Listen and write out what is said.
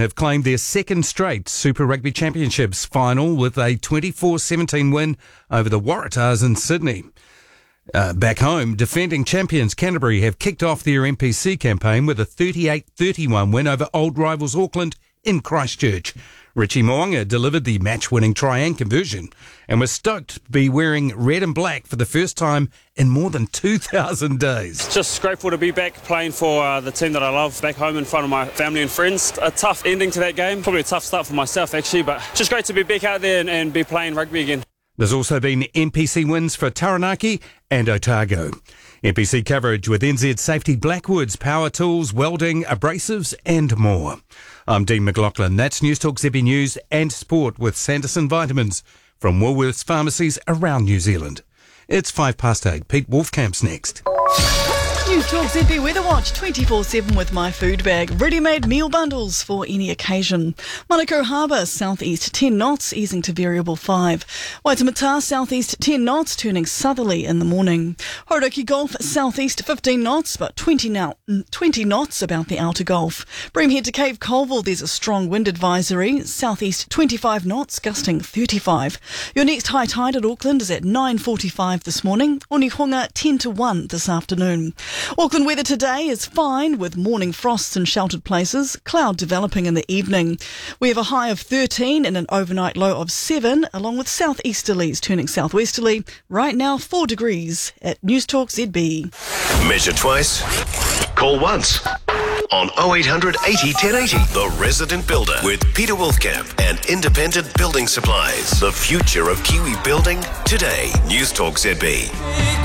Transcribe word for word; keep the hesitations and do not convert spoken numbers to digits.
have claimed their second straight Super Rugby Championships final with a twenty-four seventeen win over the Waratahs in Sydney. Uh, back home, defending champions Canterbury have kicked off their N P C campaign with a thirty-eight thirty-one win over old rivals Auckland in Christchurch. Richie Mo'unga delivered the match-winning try and conversion and was stoked to be wearing red and black for the first time in more than two thousand days. Just grateful to be back playing for uh, the team that I love, back home in front of my family and friends. A tough ending to that game, probably a tough start for myself actually, but just great to be back out there and, and be playing rugby again. There's also been N P C wins for Taranaki and Otago. N P C coverage with N Z Safety Blackwoods, power tools, welding, abrasives and more. I'm Dean McLaughlin. That's News Talk Z B News and Sport with Sanderson Vitamins from Woolworths pharmacies around New Zealand. It's five past eight. Pete Wolfcamp's next. News Talk Z B Weather Watch twenty-four seven with My Food Bag. Ready-made meal bundles for any occasion. Manukau Harbour, southeast ten knots, easing to variable five. Waitemata, southeast ten knots, turning southerly in the morning. Hauraki Gulf, southeast fifteen knots, but twenty, now, twenty knots about the outer Gulf. Breamhead to Cape Colville, there's a strong wind advisory. Southeast twenty-five knots, gusting thirty-five. Your next high tide at Auckland is at nine forty-five this morning. Onehunga ten to one this afternoon. Auckland weather today is fine with morning frosts in sheltered places, cloud developing in the evening. We have a high of thirteen and an overnight low of seven, along with southeasterlies turning southwesterly. Right now, four degrees at News Talk Z B. Measure twice, call once. On oh eight hundred eighty ten eighty, The Resident Builder with Peter Wolfcamp and Independent Building Supplies. The future of Kiwi building today. News Talk Z B.